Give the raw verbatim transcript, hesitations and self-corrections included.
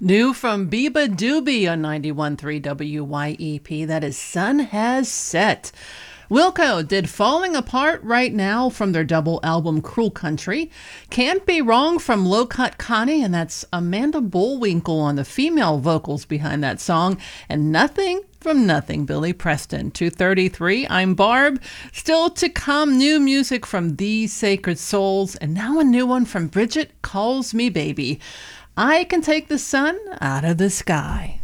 New from Biba Doobie on ninety-one point three W Y E P, that is Sun Has Set. Wilco did Falling Apart Right Now from their double album Cruel Country. Can't Be Wrong from Low Cut Connie, and that's Amanda Bullwinkle on the female vocals behind that song. And Nothing from Nothing, Billy Preston. two thirty-three, I'm Barb. Still to come, new music from These Sacred Souls, and now a new one from Bridget Calls Me Baby. I Can Take the Sun Out of the Sky.